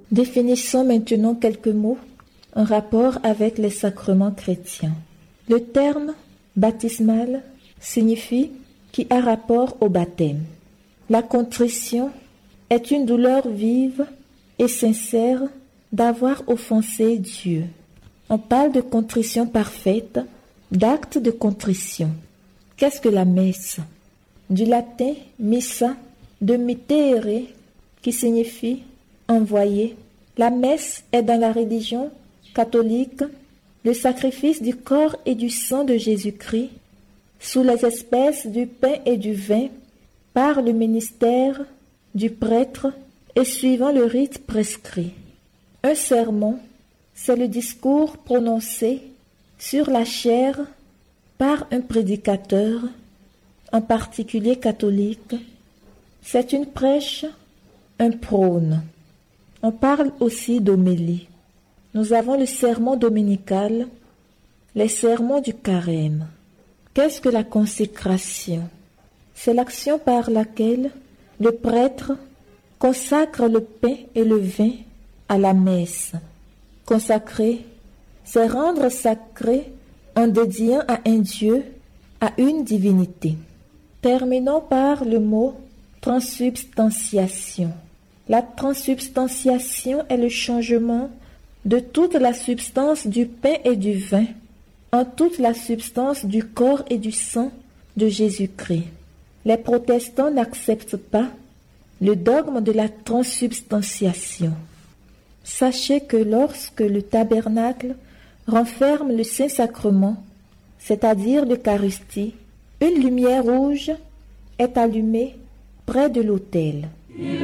Définissons maintenant quelques mots en rapport avec les sacrements chrétiens. Le terme baptismal signifie qui a rapport au baptême. La contrition est une douleur vive et sincère d'avoir offensé Dieu. On parle de contrition parfaite, d'acte de contrition. Qu'est-ce que la messe? Du latin missa, de mittere, qui signifie envoyer. La messe est dans la religion catholique le sacrifice du corps et du sang de Jésus-Christ sous les espèces du pain et du vin par le ministère du prêtre et suivant le rite prescrit. Un sermon, c'est le discours prononcé sur la chair par un prédicateur, en particulier catholique. C'est une prêche, un prône. On parle aussi d'homélie. Nous avons le sermon dominical, les sermons du carême. Qu'est-ce que la consécration? C'est l'action par laquelle le prêtre consacre le pain et le vin à la messe. Consacrer, c'est rendre sacré en dédiant à un Dieu, à une divinité. Terminons par le mot transsubstantiation. La transsubstantiation est le changement de toute la substance du pain et du vin en toute la substance du corps et du sang de Jésus-Christ. Les protestants n'acceptent pas le dogme de la transsubstantiation. Sachez que lorsque le tabernacle renferme le Saint-Sacrement, c'est-à-dire l'Eucharistie, une lumière rouge est allumée près de l'autel.